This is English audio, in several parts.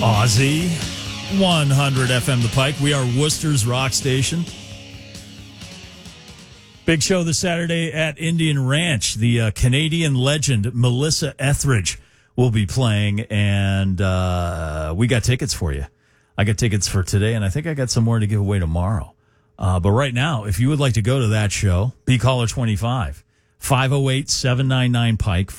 Aussie 100 FM The Pike. We are Worcester's rock station. Big show this Saturday at Indian Ranch. The Canadian legend Melissa Etheridge will be playing, and we got tickets for you. I got tickets for today, and I think I got some more to give away tomorrow. But right now, if you would like to go to that show, be caller 25, 508-799-PIKE,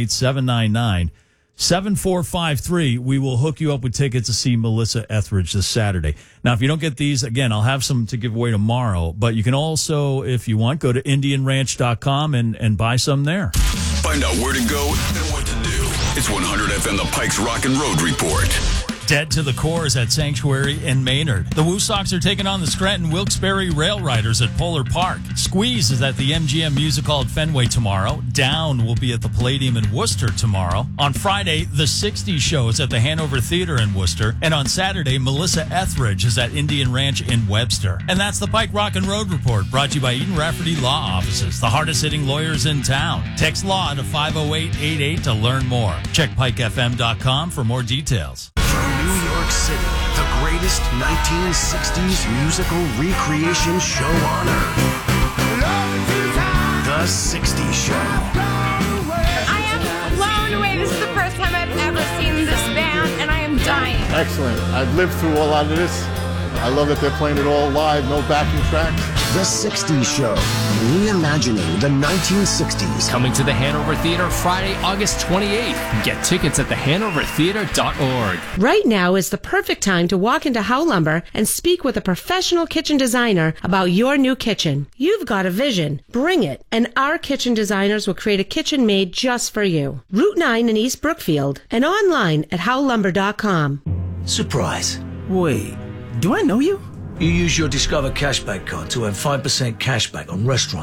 508-799-7453. We will hook you up with tickets to see Melissa Etheridge this Saturday. Now, if you don't get these, again, I'll have some to give away tomorrow. But you can also, if you want, go to IndianRanch.com and buy some there. Find out where to go and what to do. It's 100 FM The Pike's Rock and Road Report. Dead to the Cores at Sanctuary in Maynard. The Woo Sox are taking on the Scranton Wilkes-Barre Rail Riders at Polar Park. Squeeze is at the MGM Music Hall at Fenway tomorrow. Down will be at the Palladium in Worcester tomorrow. On Friday, the 60s show is at the Hanover Theater in Worcester. And on Saturday, Melissa Etheridge is at Indian Ranch in Webster. And that's the Pike Rock and Road Report, brought to you by Eden Rafferty Law Offices, the hardest-hitting lawyers in town. Text LAW to 50888 to learn more. Check pikefm.com for more details. New York City, the greatest 1960s musical recreation show on earth. The 60s Show. I am blown away. This is the first time I've ever seen this band, and I am dying. Excellent. I've lived through a lot of this. I love that they're playing it all live, no backing tracks. The 60s Show, reimagining the 1960s. Coming to the Hanover Theater Friday, August 28th. Get tickets at thehanovertheater.org. Right now is the perfect time to walk into Howe Lumber and speak with a professional kitchen designer about your new kitchen. You've got a vision. Bring it, and our kitchen designers will create a kitchen made just for you. Route 9 in East Brookfield and online at howlumber.com. Surprise. Wait, do I know you? You use your Discover Cashback card to earn 5% cashback on restaurants.